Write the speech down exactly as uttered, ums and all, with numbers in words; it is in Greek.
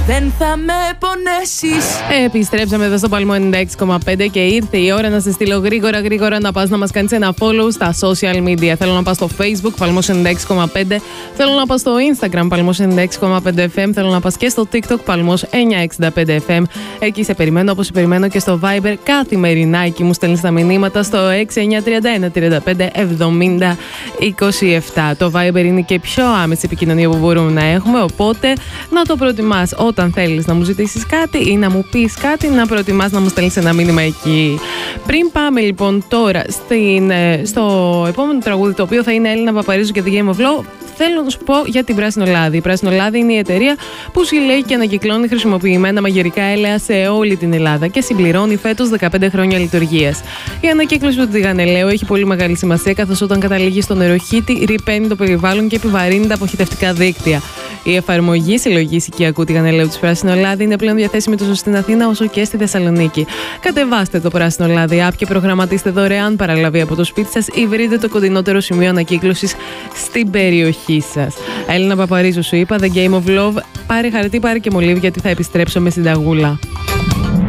Δεν θα με πονέσεις. Επιστρέψαμε εδώ στο Παλμό ενενήντα έξι κόμμα πέντε και ήρθε η ώρα να σε στείλω γρήγορα γρήγορα να πας να μας κάνεις ένα follow στα social media. Θέλω να πας στο Facebook Παλμός ενενήντα έξι κόμμα πέντε, θέλω να πας στο Instagram Παλμός ενενήντα έξι κόμμα πέντε εφ εμ, θέλω να πας και στο TikTok Παλμός εννιακόσια εξήντα πέντε εφ εμ. Εκεί σε περιμένω, όπως σε περιμένω και στο Viber καθημερινά. Εκεί μου στέλνεις τα μηνύματα στο έξι εννιά τρία ένα τρία πέντε εβδομήντα είκοσι επτά. Το Viber είναι και πιο άμεση επικοινωνία που μπορούμε να έχουμε, οπότε να το προτιμάς όταν θέλεις να μου ζητήσεις κάτι ή να μου πεις κάτι, να προτιμάς να μου στέλνεις ένα μήνυμα εκεί. Πριν πάμε λοιπόν τώρα στην, στο επόμενο τραγούδι, το οποίο θα είναι Έλληνα Παπαρίζου και The Game of Love, θέλω να σου πω για την Πράσινο Λάδι. Η Πράσινο Λάδι είναι η εταιρεία που συλλέγει και ανακυκλώνει χρησιμοποιημένα μαγειρικά έλαια σε όλη την Ελλάδα και συμπληρώνει φέτος δεκαπέντε χρόνια λειτουργίας. Η ανακύκλωση του τηγανελαίου έχει πολύ μεγάλη σημασία, καθώς όταν καταλήγει στο νεροχύτη ρυπαίνει το περιβάλλον και επιβαρύνει τα αποχυτευτικά δίκτυα. Η εφαρμογή συλλογής οικιακού τηγανελαίου της Πράσινο Λάδι είναι πλέον διαθέσιμη τόσο στην Αθήνα όσο και στη Θεσσαλονίκη. Κατεβάστε το Πράσινο Λάδι app και προγραμματίστε δωρεάν παραλαβή από το σπίτι σας ή βρείτε το κοντινότερο σημείο ανακύκλωσης στην περιοχή σας. Έλληνα Παπαρίζου, σου είπα, The Game of Love. Πάρε χαρτί, πάρε και μολύβι, γιατί θα επιστρέψω με συνταγούλα.